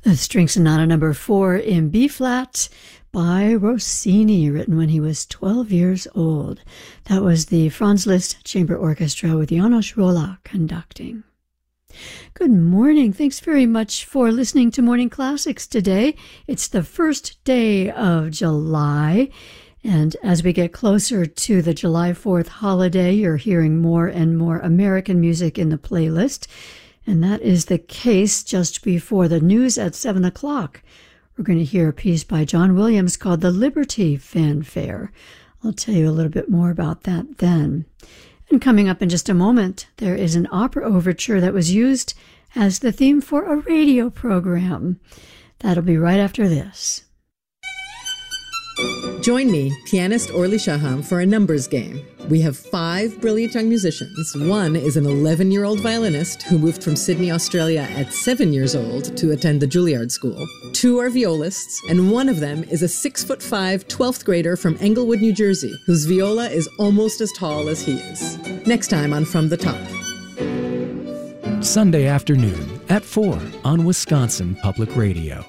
The String Sonata number 4 in B-flat by Rossini, written when he was 12 years old. That was the Franz Liszt Chamber Orchestra with János Róla conducting. Good morning. Thanks very much for listening to Morning Classics today. It's the first day of July, and as we get closer to the July 4th holiday, you're hearing more and more American music in the playlist, and that is the case just before the news at 7 o'clock. We're going to hear a piece by John Williams called The Liberty Fanfare. I'll tell you a little bit more about that then. And coming up in just a moment, there is an opera overture that was used as the theme for a radio program. That'll be right after this. Join me, pianist Orly Shaham, for a numbers game. We have 5 brilliant young musicians. One is an 11-year-old violinist who moved from Sydney, Australia at 7 years old to attend the Juilliard School. 2 are violists, and one of them is a 6'5", 12th grader from Englewood, New Jersey, whose viola is almost as tall as he is. Next time on From the Top. Sunday afternoon at 4 on Wisconsin Public Radio.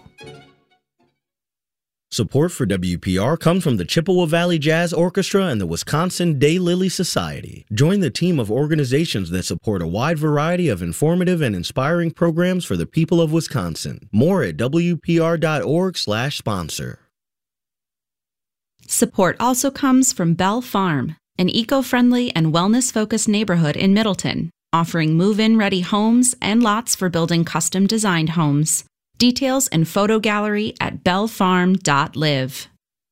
Support for WPR comes from the Chippewa Valley Jazz Orchestra and the Wisconsin Daylily Society. Join the team of organizations that support a wide variety of informative and inspiring programs for the people of Wisconsin. More at wpr.org/sponsor. Support also comes from Bell Farm, an eco-friendly and wellness-focused neighborhood in Middleton, offering move-in ready homes and lots for building custom-designed homes. Details and photo gallery at bellfarm.live.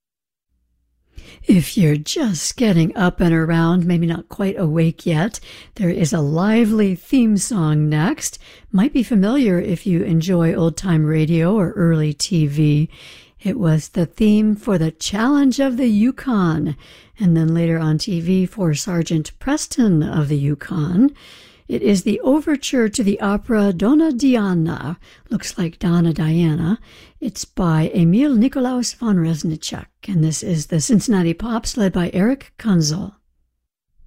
If you're just getting up and around, maybe not quite awake yet, there is a lively theme song next. Might be familiar if you enjoy old-time radio or early TV. It was the theme for the Challenge of the Yukon, and then later on TV for Sergeant Preston of the Yukon. It is the overture to the opera Donna Diana, looks like Donna Diana. It's by Emil Nikolaus von Reznicek, and this is the Cincinnati Pops led by Eric Kunzel.